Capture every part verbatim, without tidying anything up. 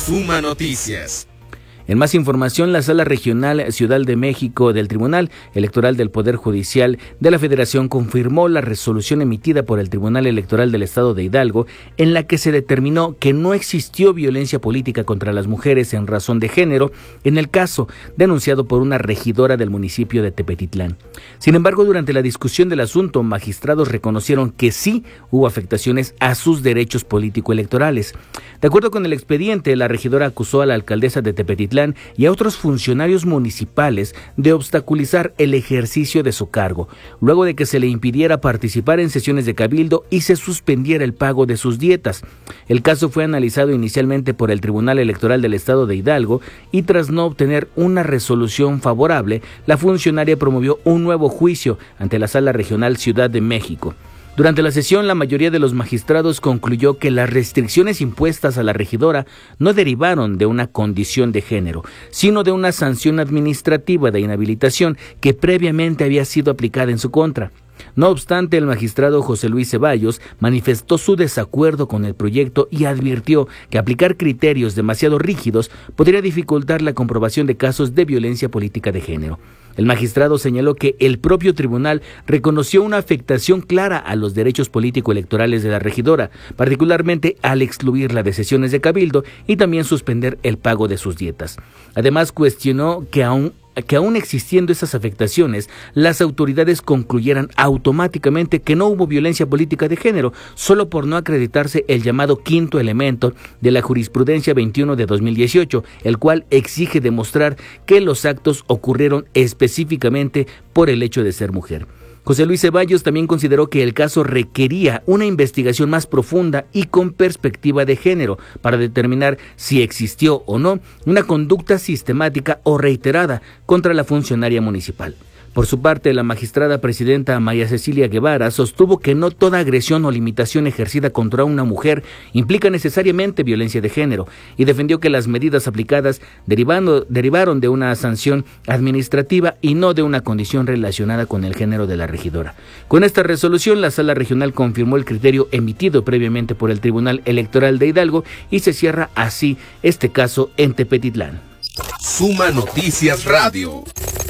Suma Noticias. En más información, la Sala Regional Ciudad de México del Tribunal Electoral del Poder Judicial de la Federación confirmó la resolución emitida por el Tribunal Electoral del Estado de Hidalgo, en la que se determinó que no existió violencia política contra las mujeres en razón de género en el caso denunciado por una regidora del municipio de Tepetitlán. Sin embargo, durante la discusión del asunto, magistrados reconocieron que sí hubo afectaciones a sus derechos político-electorales. De acuerdo con el expediente, la regidora acusó a la alcaldesa de Tepetitlán y a otros funcionarios municipales de obstaculizar el ejercicio de su cargo, luego de que se le impidiera participar en sesiones de cabildo y se suspendiera el pago de sus dietas. El caso fue analizado inicialmente por el Tribunal Electoral del Estado de Hidalgo y tras no obtener una resolución favorable, la funcionaria promovió un nuevo juicio ante la Sala Regional Ciudad de México. Durante la sesión, la mayoría de los magistrados concluyó que las restricciones impuestas a la regidora no derivaron de una condición de género, sino de una sanción administrativa de inhabilitación que previamente había sido aplicada en su contra. No obstante, el magistrado José Luis Ceballos manifestó su desacuerdo con el proyecto y advirtió que aplicar criterios demasiado rígidos podría dificultar la comprobación de casos de violencia política de género. El magistrado señaló que el propio tribunal reconoció una afectación clara a los derechos político-electorales de la regidora, particularmente al excluirla de sesiones de cabildo y también suspender el pago de sus dietas. Además, cuestionó que aún que aún existiendo esas afectaciones, las autoridades concluyeran automáticamente que no hubo violencia política de género, solo por no acreditarse el llamado quinto elemento de la jurisprudencia veintiuno de dos mil dieciocho, el cual exige demostrar que los actos ocurrieron específicamente por el hecho de ser mujer. José Luis Ceballos también consideró que el caso requería una investigación más profunda y con perspectiva de género para determinar si existió o no una conducta sistemática o reiterada contra la funcionaria municipal. Por su parte, la magistrada presidenta María Cecilia Guevara sostuvo que no toda agresión o limitación ejercida contra una mujer implica necesariamente violencia de género y defendió que las medidas aplicadas derivando, derivaron de una sanción administrativa y no de una condición relacionada con el género de la regidora. Con esta resolución, la Sala Regional confirmó el criterio emitido previamente por el Tribunal Electoral de Hidalgo y se cierra así este caso en Tepetitlán. Suma Noticias Radio.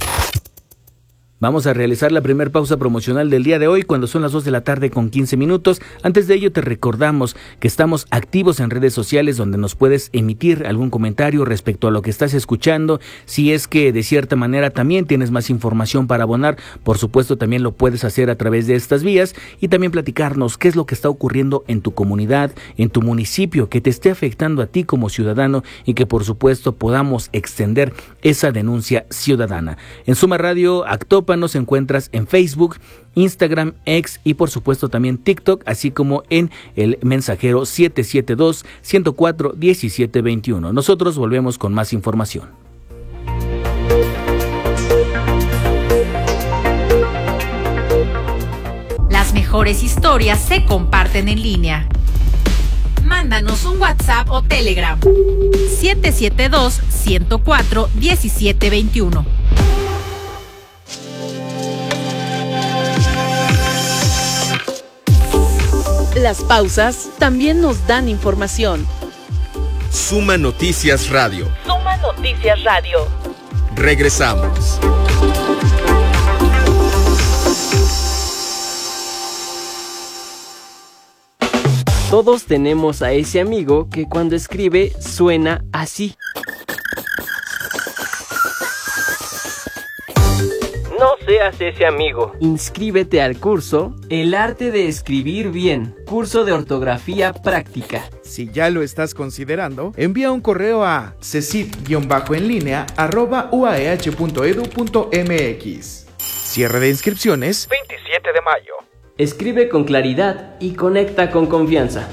Vamos a realizar la primera pausa promocional del día de hoy cuando son las dos de la tarde con quince minutos. Antes de ello te recordamos que estamos activos en redes sociales donde nos puedes emitir algún comentario respecto a lo que estás escuchando. Si es que de cierta manera también tienes más información para abonar, por supuesto también lo puedes hacer a través de estas vías y también platicarnos qué es lo que está ocurriendo en tu comunidad, en tu municipio, que te esté afectando a ti como ciudadano y que por supuesto podamos extender esa denuncia ciudadana. En Suma Radio Actopan nos encuentras en Facebook, Instagram, X y por supuesto también TikTok, así como en el mensajero siete siete dos, uno cero cuatro, uno siete dos uno. Nosotros volvemos con más información. Las mejores historias se comparten en línea. Mándanos un WhatsApp o Telegram. siete siete dos, uno cero cuatro, uno siete dos uno. Las pausas también nos dan información. Suma Noticias Radio. Suma Noticias Radio. Regresamos. Todos tenemos a ese amigo que cuando escribe suena así. No seas ese amigo. Inscríbete al curso El arte de escribir bien, curso de ortografía práctica. Si ya lo estás considerando, envía un correo a cesit-enlínea arroba uaeh punto edu punto mx. Cierre de inscripciones veintisiete de mayo. Escribe con claridad y conecta con confianza.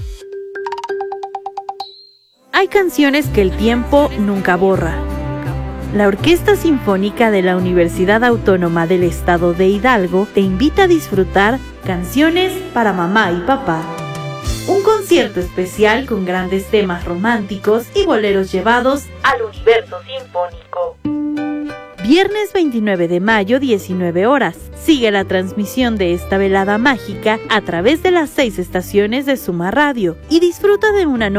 Hay canciones que el tiempo nunca borra. La Orquesta Sinfónica de la Universidad Autónoma del Estado de Hidalgo te invita a disfrutar Canciones para Mamá y Papá. Un concierto especial con grandes temas románticos y boleros llevados al universo sinfónico. Viernes veintinueve de mayo, diecinueve horas. Sigue la transmisión de esta velada mágica a través de las seis estaciones de Suma Radio y disfruta de una noche